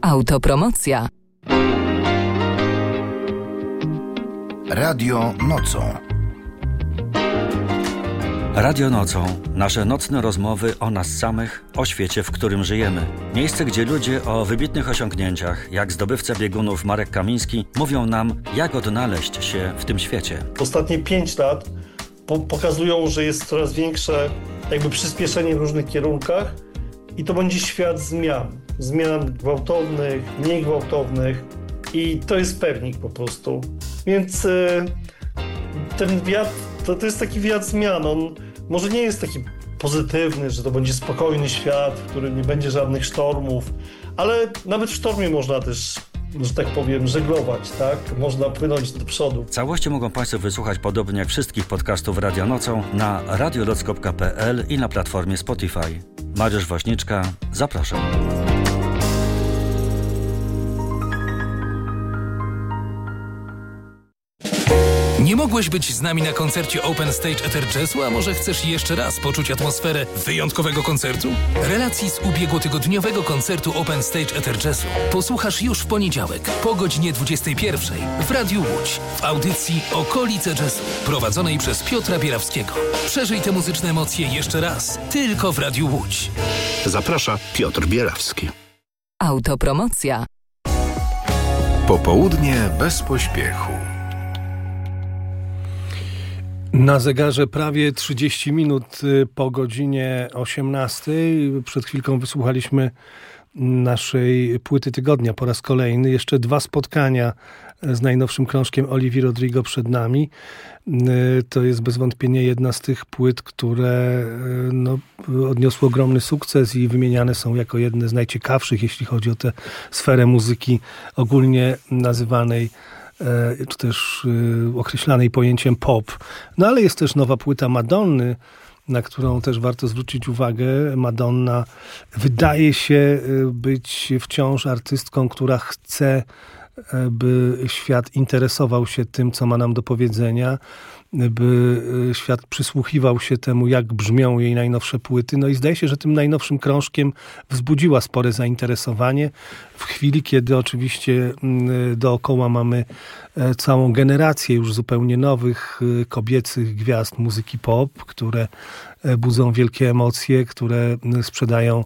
Autopromocja. Radio nocą. Radio nocą. Nasze nocne rozmowy o nas samych, o świecie, w którym żyjemy. Miejsce, gdzie ludzie o wybitnych osiągnięciach, jak zdobywca biegunów Marek Kamiński, mówią nam, jak odnaleźć się w tym świecie. Ostatnie 5 lat pokazują, że jest coraz większe jakby przyspieszenie w różnych kierunkach i to będzie świat zmian. Zmian gwałtownych, mniej gwałtownych i to jest pewnik po prostu. Więc ten wiatr, to jest taki wiatr zmian. On może nie jest taki pozytywny, że to będzie spokojny świat, w którym nie będzie żadnych sztormów, ale nawet w sztormie można też, że tak powiem, żeglować, tak? Można płynąć do przodu. Całości mogą Państwo wysłuchać podobnie jak wszystkich podcastów Radio Nocą na radiolock.pl i na platformie Spotify. Mariusz Woźniczka, zapraszam. Nie mogłeś być z nami na koncercie Open Stage Ether Jazzu, a może chcesz jeszcze raz poczuć atmosferę wyjątkowego koncertu? Relacji z ubiegłotygodniowego koncertu Open Stage Ether Jazzu posłuchasz już w poniedziałek po godzinie 21 w Radiu Łódź w audycji Okolice Jazzu prowadzonej przez Piotra Bierawskiego. Przeżyj te muzyczne emocje jeszcze raz, tylko w Radiu Łódź. Zaprasza Piotr Bierawski. Autopromocja. Popołudnie bez pośpiechu. Na zegarze prawie 30 minut po godzinie 18. Przed chwilką wysłuchaliśmy naszej płyty tygodnia po raz kolejny. Jeszcze 2 spotkania z najnowszym krążkiem Olivii Rodrigo przed nami. To jest bez wątpienia jedna z tych płyt, które odniosły ogromny sukces i wymieniane są jako jedne z najciekawszych, jeśli chodzi o tę sferę muzyki ogólnie nazywanej czy też określanej pojęciem pop. No ale jest też nowa płyta Madonny, na którą też warto zwrócić uwagę. Madonna wydaje się być wciąż artystką, która chce, by świat interesował się tym, co ma nam do powiedzenia, by świat przysłuchiwał się temu, jak brzmią jej najnowsze płyty. No i zdaje się, że tym najnowszym krążkiem wzbudziła spore zainteresowanie w chwili, kiedy oczywiście dookoła mamy całą generację już zupełnie nowych kobiecych gwiazd muzyki pop, które budzą wielkie emocje, które sprzedają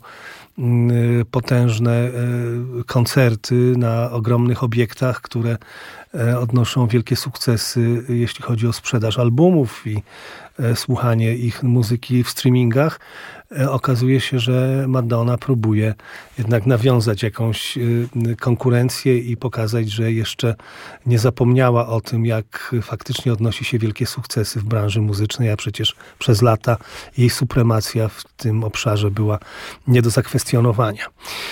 potężne koncerty na ogromnych obiektach, które odnoszą wielkie sukcesy, jeśli chodzi o sprzedaż albumów i słuchanie ich muzyki w streamingach. Okazuje się, że Madonna próbuje jednak nawiązać jakąś konkurencję i pokazać, że jeszcze nie zapomniała o tym, jak faktycznie odnosi się wielkie sukcesy w branży muzycznej, a przecież przez lata jej supremacja w tym obszarze była nie do zakwestionowania.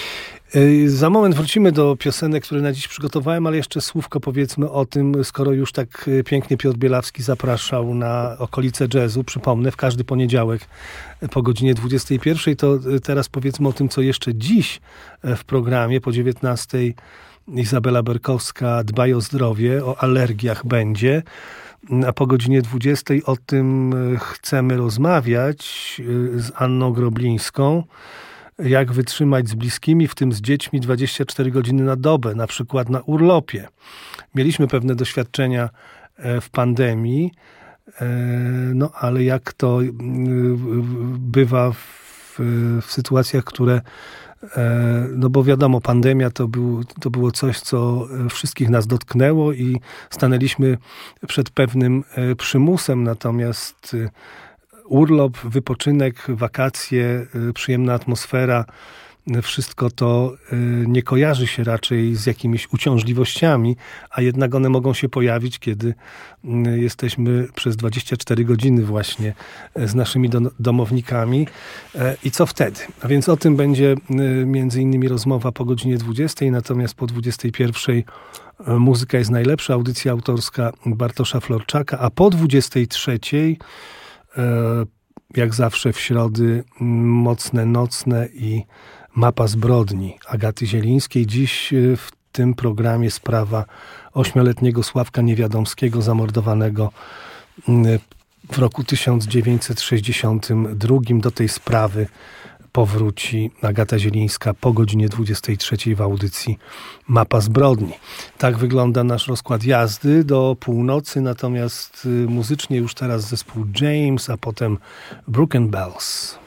Za moment wrócimy do piosenek, które na dziś przygotowałem, ale jeszcze słówko powiedzmy o tym, skoro już tak pięknie Piotr Bielawski zapraszał na Okolice Jazzu. Przypomnę, w każdy poniedziałek po godzinie 21, to teraz powiedzmy o tym, co jeszcze dziś w programie po 19. Izabela Berkowska Dbaj o zdrowie, o alergiach będzie. A po godzinie 20 o tym chcemy rozmawiać z Anną Groblińską. Jak wytrzymać z bliskimi, w tym z dziećmi 24 godziny na dobę, na przykład na urlopie. Mieliśmy pewne doświadczenia w pandemii, no ale jak to bywa w sytuacjach, które, no bo wiadomo, pandemia to było coś, co wszystkich nas dotknęło i stanęliśmy przed pewnym przymusem, natomiast urlop, wypoczynek, wakacje, przyjemna atmosfera, wszystko to nie kojarzy się raczej z jakimiś uciążliwościami, a jednak one mogą się pojawić, kiedy jesteśmy przez 24 godziny właśnie z naszymi domownikami. I co wtedy? A więc o tym będzie między innymi rozmowa po godzinie 20, natomiast po 21 muzyka jest najlepsza, audycja autorska Bartosza Florczaka, a po 23 jak zawsze w środy mocne nocne i mapa zbrodni Agaty Zielińskiej. Dziś w tym programie sprawa 8-letniego Sławka Niewiadomskiego, zamordowanego w roku 1962. Do tej sprawy powróci Agata Zielińska po godzinie 23 w audycji Mapa Zbrodni. Tak wygląda nasz rozkład jazdy do północy, natomiast muzycznie już teraz zespół James, a potem Broken Bells.